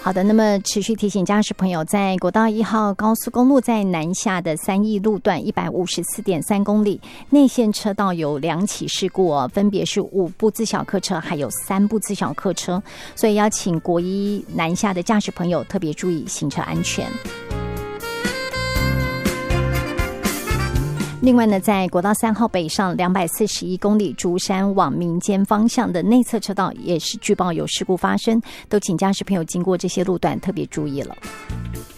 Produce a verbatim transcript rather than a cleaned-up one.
好的，那么持续提醒驾驶朋友，在国道一号高速公路在南下的三义路段一百五十四点三公里内线车道有两起事故哦，分别是五部自小客车还有三部自小客车，所以要请国一南下的驾驶朋友特别注意行车安全。另外呢，在国道三号北上两百四十一公里竹山往民间方向的内侧车道也是据报有事故发生，都请驾驶朋友经过这些路段特别注意了。